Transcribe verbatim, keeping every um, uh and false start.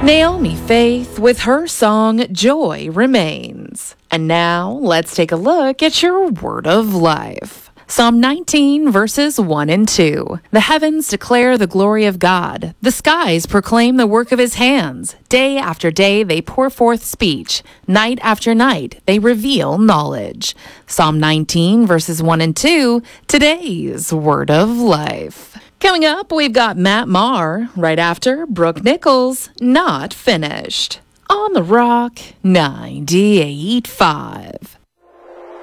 Naomi Faith with her song Joy Remains. And now let's take a look at your word of life. Psalm nineteen, verses one and two. The heavens declare the glory of God. The skies proclaim the work of his hands. Day after day they pour forth speech. Night after night they reveal knowledge. Psalm nineteen, verses one and two, today's word of life. Coming up, we've got Matt Maher right after Brooke Nichols, Not Finished. On the Rock ninety-eight point five.